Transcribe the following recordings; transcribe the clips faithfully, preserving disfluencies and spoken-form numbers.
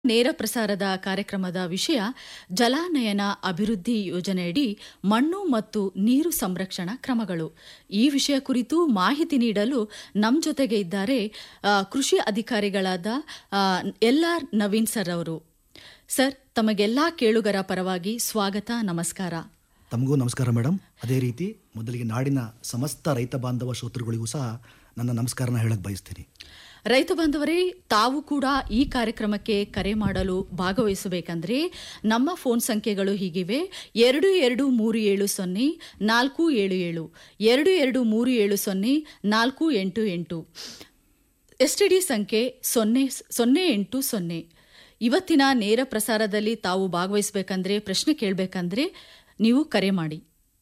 ನೇರ ಪ್ರಸಾರದ ಕಾರ್ಯಕ್ರಮದ ವಿಷಯ ಜಲಾನಯನ ಅಭಿವೃದ್ಧಿ ಯೋಜನೆಯಡಿ ಮಣ್ಣು ಮತ್ತು ನೀರು ಸಂರಕ್ಷಣಾ ಕ್ರಮಗಳು. ಈ ವಿಷಯ ಕುರಿತು ಮಾಹಿತಿ ನೀಡಲು ನಮ್ಮ ಜೊತೆಗೆ ಇದ್ದಾರೆ ಆ, ಕೃಷಿ ಅಧಿಕಾರಿಗಳಾದ ಎಲ್ ಆರ್ ನವೀನ್ ಸರ್ ಅವರು. ಸರ್, ತಮಗೆಲ್ಲಾ ಕೇಳುಗರ ಪರವಾಗಿ ಸ್ವಾಗತ, ನಮಸ್ಕಾರ. ತಮಗೂ ನಮಸ್ಕಾರ ಮೇಡಮ್. ಅದೇ ರೀತಿ ಮೊದಲಿಗೆ ನಾಡಿನ ಸಮಸ್ತ ರೈತ ಬಾಂಧವ ಶ್ರೋತೃಗಳಿಗೂ ಸಹ ನನ್ನ ನಮಸ್ಕಾರನ ಹೇಳಕ್ ಬಯಸ್ತೀನಿ. ರೈತ ಬಾಂಧವರೇ, ತಾವು ಕೂಡ ಈ ಕಾರ್ಯಕ್ರಮಕ್ಕೆ ಕರೆ ಮಾಡಲು ಭಾಗವಹಿಸಬೇಕಂದ್ರೆ ನಮ್ಮ ಫೋನ್ ಸಂಖ್ಯೆಗಳು ಹೀಗಿವೆ: ಎರಡು ಎರಡು ಮೂರು ಏಳು ಸೊನ್ನೆ ನಾಲ್ಕು ಏಳು ಏಳು, ಎರಡು ಎರಡು ಮೂರು ಏಳು ಸೊನ್ನೆ ನಾಲ್ಕು ಎಂಟು ಎಂಟು, ಎಸ್ ಟಿ ಡಿ ಸಂಖ್ಯೆ ಸೊನ್ನೆ ಸೊನ್ನೆ ಎಂಟು ಸೊನ್ನೆ. ಇವತ್ತಿನ ನೇರ ಪ್ರಸಾರದಲ್ಲಿ ತಾವು ಭಾಗವಹಿಸಬೇಕಂದ್ರೆ, ಪ್ರಶ್ನೆ ಕೇಳಬೇಕಂದ್ರೆ ನೀವು ಕರೆ ಮಾಡಿ.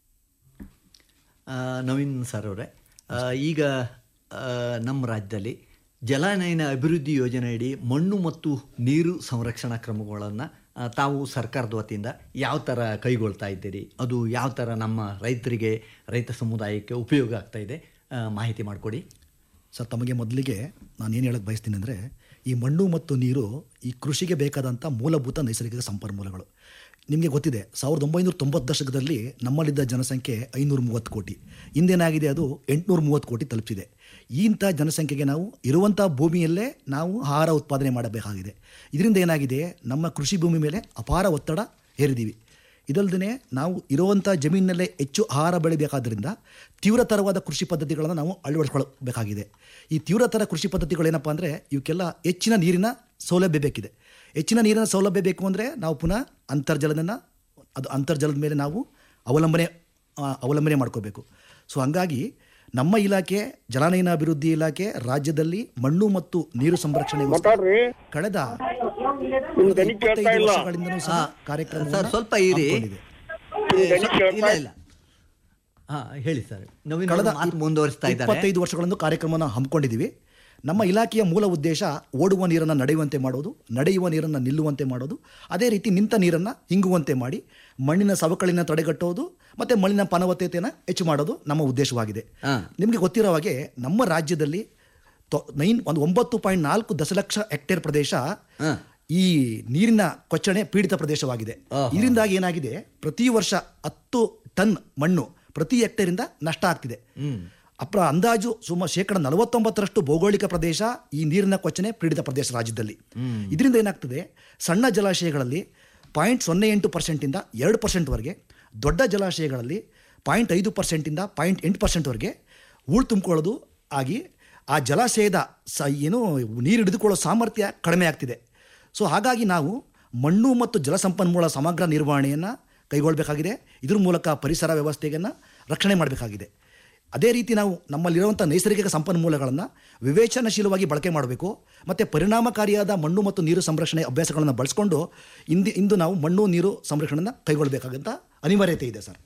ನವೀನ್ ಸರ್ ಅವರೇ, ಈಗ ನಮ್ಮ ರಾಜ್ಯದಲ್ಲಿ ಜಲಾನಯನ ಅಭಿವೃದ್ಧಿ ಯೋಜನೆಯಡಿ ಮಣ್ಣು ಮತ್ತು ನೀರು ಸಂರಕ್ಷಣಾ ಕ್ರಮಗಳನ್ನು ತಾವು ಸರ್ಕಾರದ ವತಿಯಿಂದ ಯಾವ ಥರ ಕೈಗೊಳ್ತಾ ಇದ್ದೀರಿ, ಅದು ಯಾವ ಥರ ನಮ್ಮ ರೈತರಿಗೆ, ರೈತ ಸಮುದಾಯಕ್ಕೆ ಉಪಯೋಗ ಆಗ್ತಾ ಇದೆ, ಮಾಹಿತಿ ಮಾಡಿಕೊಡಿ. ಸರ್, ತಮಗೆ ಮೊದಲಿಗೆ ನಾನು ಏನು ಹೇಳಕ್ಕೆ ಬಯಸ್ತೀನಿ ಅಂದರೆ, ಈ ಮಣ್ಣು ಮತ್ತು ನೀರು ಈ ಕೃಷಿಗೆ ಬೇಕಾದಂಥ ಮೂಲಭೂತ ನೈಸರ್ಗಿಕ ಸಂಪನ್ಮೂಲಗಳು. ನಿಮಗೆ ಗೊತ್ತಿದೆ, ಸಾವಿರದ ಒಂಬೈನೂರ ತೊಂಬತ್ತು ದಶಕದಲ್ಲಿ ನಮ್ಮಲ್ಲಿದ್ದ ಜನಸಂಖ್ಯೆ ಐನೂರ ಮೂವತ್ತು ಕೋಟಿ, ಇಂದೇನಾಗಿದೆ ಅದು ಎಂಟುನೂರ ಮೂವತ್ತು ಕೋಟಿ ತಲುಪಿಸಿದೆ. ಇಂಥ ಜನಸಂಖ್ಯೆಗೆ ನಾವು ಇರುವಂಥ ಭೂಮಿಯಲ್ಲೇ ನಾವು ಆಹಾರ ಉತ್ಪಾದನೆ ಮಾಡಬೇಕಾಗಿದೆ. ಇದರಿಂದ ಏನಾಗಿದೆ, ನಮ್ಮ ಕೃಷಿ ಭೂಮಿ ಮೇಲೆ ಅಪಾರ ಒತ್ತಡ ಹೇರಿದ್ದೀವಿ. ಇದಲ್ಲದೆ ನಾವು ಇರುವಂಥ ಜಮೀನಿನಲ್ಲೇ ಹೆಚ್ಚು ಆಹಾರ ಬೆಳಿಬೇಕಾದ್ರಿಂದ ತೀವ್ರತರವಾದ ಕೃಷಿ ಪದ್ಧತಿಗಳನ್ನು ನಾವು ಅಳವಡಿಸ್ಕೊಳ್ಬೇಕಾಗಿದೆ. ಈ ತೀವ್ರತರ ಕೃಷಿ ಪದ್ಧತಿಗಳೇನಪ್ಪ ಅಂದರೆ, ಇವಕ್ಕೆಲ್ಲ ಹೆಚ್ಚಿನ ನೀರಿನ ಸೌಲಭ್ಯ ಬೇಕಿದೆ. ಹೆಚ್ಚಿನ ನೀರಿನ ಸೌಲಭ್ಯ ಬೇಕು ಅಂದರೆ ನಾವು ಪುನಃ ಅಂತರ್ಜಲವನ್ನು ಅದು ಅಂತರ್ಜಲದ ಮೇಲೆ ನಾವು ಅವಲಂಬನೆ ಅವಲಂಬನೆ ಮಾಡ್ಕೋಬೇಕು. ಸೊ ಹಂಗಾಗಿ ನಮ್ಮ ಇಲಾಖೆ, ಜಲಾನಯನ ಅಭಿವೃದ್ಧಿ ಇಲಾಖೆ, ರಾಜ್ಯದಲ್ಲಿ ಮಣ್ಣು ಮತ್ತು ನೀರು ಸಂರಕ್ಷಣೆ ಕಳೆದ ಇಪ್ಪತ್ತೈದು ವರ್ಷಗಳಿಂದಲೂ ಸಹ ಕಾರ್ಯಕ್ರಮ ಸ್ವಲ್ಪ ಇರಿ. ಇಲ್ಲ ಇಲ್ಲ ಹಾಂ ಹೇಳಿ ಸರ್. ಕಳೆದ ಮುಂದುವರಿಸ್ತಾ ಇದ್ದಾರೆ. ಇಪ್ಪತ್ತೈದು ವರ್ಷಗಳಿಂದ ಕಾರ್ಯಕ್ರಮನ ಹಮ್ಮಿಕೊಂಡಿದ್ದೀವಿ. ನಮ್ಮ ಇಲಾಖೆಯ ಮೂಲ ಉದ್ದೇಶ ಓಡುವ ನೀರನ್ನು ನಡೆಯುವಂತೆ ಮಾಡೋದು, ನಡೆಯುವ ನೀರನ್ನು ನಿಲ್ಲುವಂತೆ ಮಾಡೋದು, ಅದೇ ರೀತಿ ನಿಂತ ನೀರನ್ನು ಹಿಂಗುವಂತೆ ಮಾಡಿ ಮಣ್ಣಿನ ಸವಕಳಿನ ತಡೆಗಟ್ಟೋದು ಮತ್ತು ಮಣ್ಣಿನ ಫಲವತ್ತತೆಯನ್ನು ಹೆಚ್ಚು ಮಾಡೋದು ನಮ್ಮ ಉದ್ದೇಶವಾಗಿದೆ. ನಿಮಗೆ ಗೊತ್ತಿರೋ ಹಾಗೆ ನಮ್ಮ ರಾಜ್ಯದಲ್ಲಿ ನೈನ್ ಒಂದು ಒಂಬತ್ತು ಪಾಯಿಂಟ್ ನಾಲ್ಕು ದಶಲಕ್ಷ ಹೆಕ್ಟೇರ್ ಪ್ರದೇಶ ಈ ನೀರಿನ ಕೊಚ್ಚಣೆ ಪೀಡಿತ ಪ್ರದೇಶವಾಗಿದೆ. ಇದರಿಂದಾಗಿ ಏನಾಗಿದೆ, ಪ್ರತಿ ವರ್ಷ ಹತ್ತು ಟನ್ ಮಣ್ಣು ಪ್ರತಿ ಹೆಕ್ಟೇರಿಂದ ನಷ್ಟ ಆಗ್ತಿದೆ. ಅಪ್ರ ಅಂದಾಜು ಸುಮಾರು ಶೇಕಡ ನಲವತ್ತೊಂಬತ್ತರಷ್ಟು ಭೌಗೋಳಿಕ ಪ್ರದೇಶ ಈ ನೀರಿನ ಕೊಚ್ಚಣೆ ಪೀಡಿತ ಪ್ರದೇಶ ರಾಜ್ಯದಲ್ಲಿ. ಇದರಿಂದ ಏನಾಗ್ತದೆ, ಸಣ್ಣ ಜಲಾಶಯಗಳಲ್ಲಿ ಪಾಯಿಂಟ್ ಸೊನ್ನೆ ಎಂಟು ಪರ್ಸೆಂಟಿಂದ ಎರಡು ಪರ್ಸೆಂಟ್ವರೆಗೆ, ದೊಡ್ಡ ಜಲಾಶಯಗಳಲ್ಲಿ ಪಾಯಿಂಟ್ ಐದು ಪರ್ಸೆಂಟಿಂದ ಪಾಯಿಂಟ್ ಎಂಟು ಪರ್ಸೆಂಟ್ವರೆಗೆ ಹೂಳು ತುಂಬಿಕೊಳ್ಳೋದು ಆಗಿ ಆ ಜಲಾಶಯದ ಸ ಏನು ನೀರು ಹಿಡಿದುಕೊಳ್ಳೋ ಸಾಮರ್ಥ್ಯ ಕಡಿಮೆ ಆಗ್ತಿದೆ. ಸೊ ಹಾಗಾಗಿ ನಾವು ಮಣ್ಣು ಮತ್ತು ಜಲಸಂಪನ್ಮೂಲ ಸಮಗ್ರ ನಿರ್ವಹಣೆಯನ್ನು ಕೈಗೊಳ್ಳಬೇಕಾಗಿದೆ. ಇದ್ರ ಮೂಲಕ ಪರಿಸರ ವ್ಯವಸ್ಥೆಯನ್ನು ರಕ್ಷಣೆ ಮಾಡಬೇಕಾಗಿದೆ. ಅದೇ ರೀತಿ ನಾವು ನಮ್ಮಲ್ಲಿರುವಂಥ ನೈಸರ್ಗಿಕ ಸಂಪನ್ಮೂಲಗಳನ್ನು ವಿವೇಚನಾಶೀಲವಾಗಿ ಬಳಕೆ ಮಾಡಬೇಕು ಮತ್ತು ಪರಿಣಾಮಕಾರಿಯಾದ ಮಣ್ಣು ಮತ್ತು ನೀರು ಸಂರಕ್ಷಣೆ ಅಭ್ಯಾಸಗಳನ್ನು ಬಳಸಿಕೊಂಡು ಇಂದು ಇಂದು ನಾವು ಮಣ್ಣು ನೀರು ಸಂರಕ್ಷಣೆಯನ್ನು ಕೈಗೊಳ್ಳಬೇಕಾದಂಥ ಅನಿವಾರ್ಯತೆ ಇದೆ ಸರ್.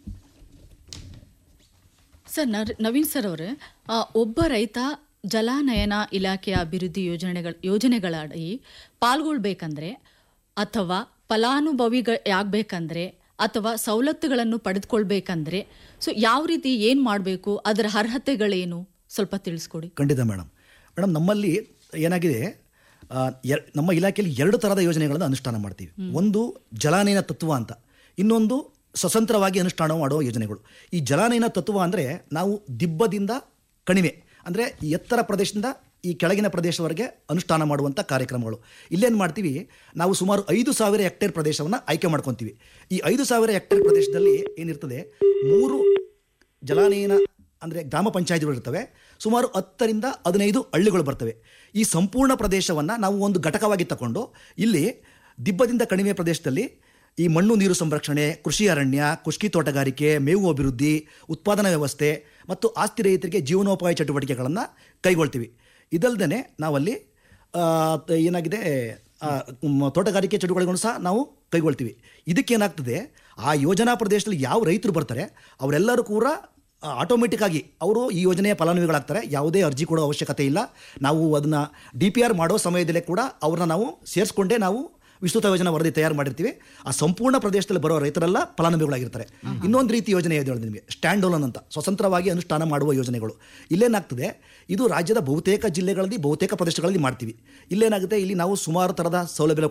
ಸರ್, ನವೀನ್ ಸರ್ ಅವರೇ, ಒಬ್ಬ ರೈತ ಜಲಾನಯನ ಇಲಾಖೆಯ ಅಭಿವೃದ್ಧಿ ಯೋಜನೆಗಳ ಯೋಜನೆಗಳಡಿ ಪಾಲ್ಗೊಳ್ಬೇಕಂದ್ರೆ ಅಥವಾ ಫಲಾನುಭವಿಯಾಗಬೇಕಂದ್ರೆ ಅಥವಾ ಸವಲತ್ತುಗಳನ್ನು ಪಡೆದುಕೊಳ್ಬೇಕಂದ್ರೆ ಸೊ ಯಾವ ರೀತಿ ಏನು ಮಾಡಬೇಕು, ಅದರ ಅರ್ಹತೆಗಳೇನು, ಸ್ವಲ್ಪ ತಿಳಿಸ್ಕೊಡಿ. ಖಂಡಿತ ಮೇಡಮ್. ಮೇಡಮ್, ನಮ್ಮಲ್ಲಿ ಏನಾಗಿದೆ, ನಮ್ಮ ಇಲಾಖೆಯಲ್ಲಿ ಎರಡು ಥರದ ಯೋಜನೆಗಳನ್ನು ಅನುಷ್ಠಾನ ಮಾಡ್ತೀವಿ. ಒಂದು ಜಲಾನಯನ ತತ್ವ ಅಂತ, ಇನ್ನೊಂದು ಸ್ವತಂತ್ರವಾಗಿ ಅನುಷ್ಠಾನ ಮಾಡುವ ಯೋಜನೆಗಳು. ಈ ಜಲಾನಯನ ತತ್ವ ಅಂದರೆ ನಾವು ದಿಬ್ಬದಿಂದ ಕಣಿವೆ ಅಂದರೆ ಈ ಎತ್ತರ ಪ್ರದೇಶದಿಂದ ಈ ಕೆಳಗಿನ ಪ್ರದೇಶವರೆಗೆ ಅನುಷ್ಠಾನ ಮಾಡುವಂಥ ಕಾರ್ಯಕ್ರಮಗಳು. ಇಲ್ಲೇನು ಮಾಡ್ತೀವಿ, ನಾವು ಸುಮಾರು ಐದು ಸಾವಿರ ಹೆಕ್ಟೇರ್ ಪ್ರದೇಶವನ್ನು ಆಯ್ಕೆ ಮಾಡ್ಕೊತೀವಿ. ಈ ಐದು ಸಾವಿರ ಹೆಕ್ಟೇರ್ ಪ್ರದೇಶದಲ್ಲಿ ಏನಿರ್ತದೆ, ಮೂರು ಜಲಾನಯನ ಅಂದರೆ ಗ್ರಾಮ ಪಂಚಾಯತಿಗಳು ಇರ್ತವೆ, ಸುಮಾರು ಹತ್ತರಿಂದ ಹದಿನೈದು ಹಳ್ಳಿಗಳು ಬರ್ತವೆ. ಈ ಸಂಪೂರ್ಣ ಪ್ರದೇಶವನ್ನು ನಾವು ಒಂದು ಘಟಕವಾಗಿ ತಗೊಂಡು ಇಲ್ಲಿ ದಿಬ್ಬದಿಂದ ಕಣಿವೆ ಪ್ರದೇಶದಲ್ಲಿ ಈ ಮಣ್ಣು ನೀರು ಸಂರಕ್ಷಣೆ, ಕೃಷಿ ಅರಣ್ಯ, ಖುಷ್ಕಿ ತೋಟಗಾರಿಕೆ, ಮೇವು ಅಭಿವೃದ್ಧಿ, ಉತ್ಪಾದನಾ ವ್ಯವಸ್ಥೆ ಮತ್ತು ಆಸ್ತಿ ರೈತರಿಗೆ ಜೀವನೋಪಾಯ ಚಟುವಟಿಕೆಗಳನ್ನು ಕೈಗೊಳ್ತೀವಿ. ಇದಲ್ಲದೆ ನಾವಲ್ಲಿ ಏನಾಗಿದೆ, ತೋಟಗಾರಿಕೆ ಚಟುವಟಿಕೆಗಳನ್ನು ಸಹ ನಾವು ಕೈಗೊಳ್ತೀವಿ. ಇದಕ್ಕೇನಾಗ್ತದೆ, ಆ ಯೋಜನಾ ಪ್ರದೇಶದಲ್ಲಿ ಯಾವ ರೈತರು ಬರ್ತಾರೆ ಅವರೆಲ್ಲರೂ ಕೂಡ ಆಟೋಮೆಟಿಕ್ ಆಗಿ ಅವರು ಈ ಯೋಜನೆಯ ಫಲಾನುಭವಿಗಳಾಗ್ತಾರೆ. ಯಾವುದೇ ಅರ್ಜಿ ಕೊಡೋ ಅವಶ್ಯಕತೆ ಇಲ್ಲ. ನಾವು ಅದನ್ನು ಡಿ ಪಿ ಆರ್ ಮಾಡೋ ಸಮಯದಲ್ಲೇ ಕೂಡ ಅವ್ರನ್ನ ನಾವು ಸೇರಿಸ್ಕೊಂಡೇ ನಾವು ವಿಸ್ತೃತ ಯೋಜನಾ ವರದಿ ತಯಾರು ಮಾಡಿರ್ತೀವಿ. ಆ ಸಂಪೂರ್ಣ ಪ್ರದೇಶದಲ್ಲಿ ಬರೋ ರೈತರೆಲ್ಲ ಫಲಾನುಭವಿಗಳಾಗಿರ್ತಾರೆ. ಇನ್ನೊಂದು ರೀತಿ ಯೋಜನೆ ಇದೆ ನಿಮಗೆ, ಸ್ಟ್ಯಾಂಡ್ ಅಲೋನ್ ಅಂತ, ಸ್ವತಂತ್ರವಾಗಿ ಅನುಷ್ಠಾನ ಮಾಡುವ ಯೋಜನೆಗಳು. ಇಲ್ಲೇನಾಗ್ತದೆ, ಇದು ರಾಜ್ಯದ ಬಹುತೇಕ ಜಿಲ್ಲೆಗಳಲ್ಲಿ ಬಹುತೇಕ ಪ್ರದೇಶಗಳಲ್ಲಿ ಮಾಡ್ತೀವಿ. ಇಲ್ಲೇನಾಗುತ್ತೆ, ಇಲ್ಲಿ ನಾವು ಸುಮಾರು ಥರದ ಸೌಲಭ್ಯ